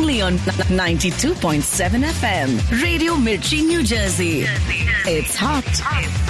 only on 92.7 FM. Radio Mirchi, New Jersey. It's hot.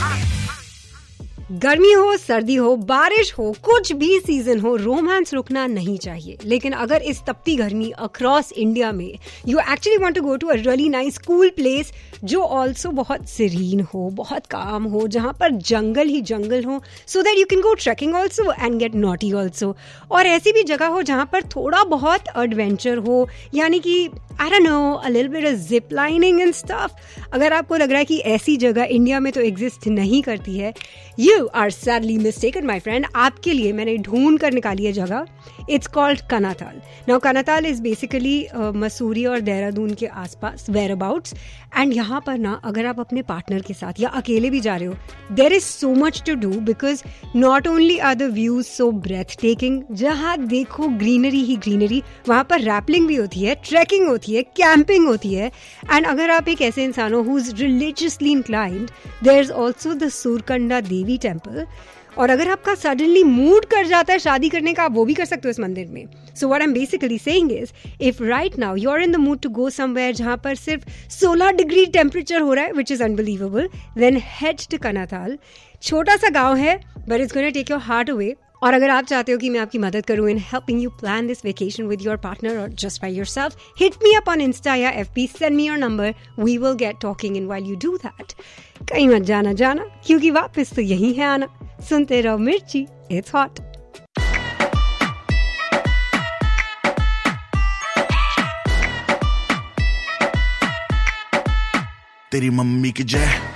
गर्मी हो, सर्दी हो, बारिश हो, कुछ भी सीजन हो, रोमांस रुकना नहीं चाहिए. लेकिन अगर इस तपती गर्मी अक्रॉस इंडिया में you actually want to go to a really nice cool place जो ऑल्सो बहुत सीरीन हो, बहुत काम हो, जहाँ पर जंगल ही जंगल हो, so that you can go trekking also and gate naughty also. और ऐसी भी जगह हो जहाँ पर थोड़ा बहुत एडवेंचर हो, यानी कि I don't know a little bit of zip lining and stuff. अगर आपको लग रहा है कि ऐसी जगह इंडिया में तो एग्जिस्ट नहीं करती है, you are sadly mistaken my friend. आपके लिए मैंने ढूंढ कर निकाली है जगह. It's called Kanatal. Now Kanatal is basically Mussoorie और देहरादून के आसपास वेयर अबाउट्स. एंड यहाँ पर ना अगर आप अपने पार्टनर के साथ या अकेले भी जा रहे हो, there is so much to do because not only are the views so breath taking, जहाँ देखो ग्रीनरी ही ग्रीनरी, वहाँ पर रैपलिंग भी होती है, ट्रैकिंग होती है, कैंपिंग होती है. एंड अगर आप एक ऐसे इंसान हो who is religiously inclined, there is also the सूरकंडा Devi temple. और अगर आपका सडनली मूड कर जाता है शादी करने का, आप वो भी कर सकते हो इस मंदिर में. So what I am basically saying is, if right now you are in the mood to go somewhere जहां पर सिर्फ 16 डिग्री टेम्परेचर हो रहा है, which is unbelievable, then head to Kanatal. छोटा सा गांव है, but it's gonna take your heart away. और अगर आप चाहते हो कि मैं आपकी मदद करूं in helping you plan this vacation with your partner और just by yourself, hit me up on Insta या FB, send me your number, we will get talking in while you do that. कहीं मत जाना, क्योंकि वापस तो यही है आना. सुनते रहो मिर्ची, इट्स हॉट. तेरी मम्मी की जय,